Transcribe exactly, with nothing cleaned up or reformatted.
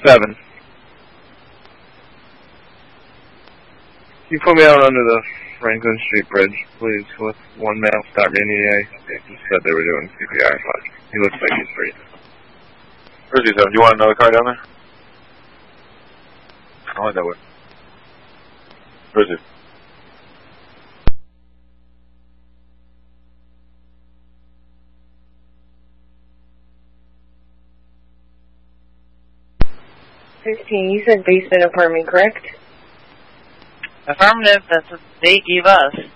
Seven. Can you put me out under the Franklin Street Bridge, please, with one male stop in E A? They just said they were doing C P R, but he looks like he's breathing. Where's he, seven? Do you want another car down there? I'll head that way. Where's he? fifteen, you said basement apartment, correct? Affirmative, that's what they gave us.